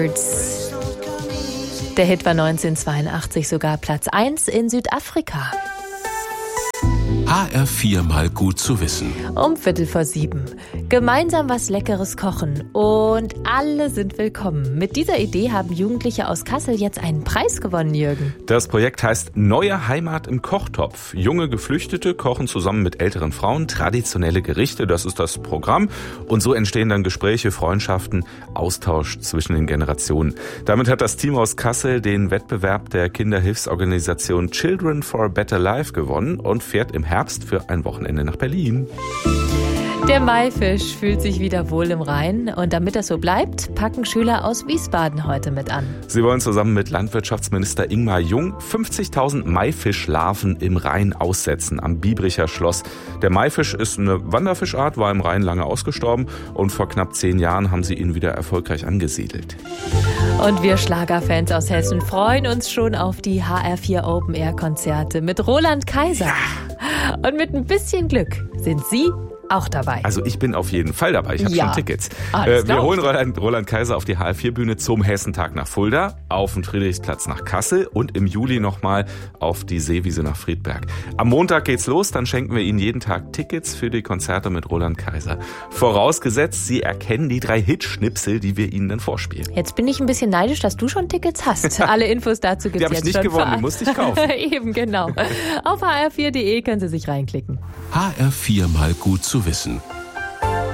Der Hit war 1982 sogar Platz 1 in Südafrika. HR4 mal gut zu wissen. Um 6:15. Gemeinsam was Leckeres kochen und alle sind willkommen. Mit dieser Idee haben Jugendliche aus Kassel jetzt einen Preis gewonnen, Jürgen. Das Projekt heißt Neue Heimat im Kochtopf. Junge Geflüchtete kochen zusammen mit älteren Frauen traditionelle Gerichte. Das ist das Programm. Und so entstehen dann Gespräche, Freundschaften, Austausch zwischen den Generationen. Damit hat das Team aus Kassel den Wettbewerb der Kinderhilfsorganisation Children for a Better Life gewonnen und fährt im Herbst für ein Wochenende nach Berlin. Der Maifisch fühlt sich wieder wohl im Rhein. Und damit das so bleibt, packen Schüler aus Wiesbaden heute mit an. Sie wollen zusammen mit Landwirtschaftsminister Ingmar Jung 50.000 Maifischlarven im Rhein aussetzen am Biebricher Schloss. Der Maifisch ist eine Wanderfischart, war im Rhein lange ausgestorben und vor knapp 10 Jahren haben sie ihn wieder erfolgreich angesiedelt. Und wir Schlagerfans aus Hessen freuen uns schon auf die HR4 Open Air Konzerte mit Roland Kaiser. Ja. Und mit ein bisschen Glück sind Sie auch dabei. Also ich bin auf jeden Fall dabei. Ich habe schon Tickets. Wir holen Roland Kaiser auf die HR4-Bühne zum Hessentag nach Fulda, auf den Friedrichsplatz nach Kassel und im Juli nochmal auf die Seewiese nach Friedberg. Am Montag geht's los, dann schenken wir Ihnen jeden Tag Tickets für die Konzerte mit Roland Kaiser. Vorausgesetzt, Sie erkennen die 3 Hitschnipsel, die wir Ihnen dann vorspielen. Jetzt bin ich ein bisschen neidisch, dass du schon Tickets hast. Alle Infos dazu gibt's jetzt schon. Die habe ich nicht gewonnen, die musste ich kaufen. Eben, genau. Auf hr4.de können Sie sich reinklicken. HR4 mal gut zu wissen.